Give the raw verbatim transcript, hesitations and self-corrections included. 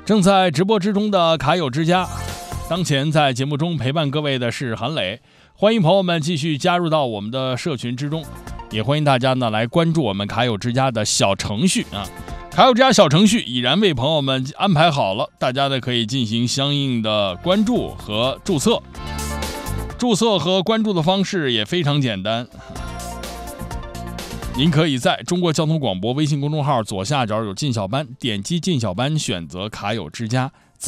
正在直播之中的卡友之家，当前在节目中陪伴各位的是韩磊，欢迎朋友们继续加入到我们的社群之中，也欢迎大家呢来关注我们卡友之家的小程序啊。卡友之家小程序已然为朋友们安排好了，大家呢可以进行相应的关注和注册。注册和关注的方式也非常简单，您可以在中国交通广播微信公众号左下角有进小班，点击进小班，选择卡友之家。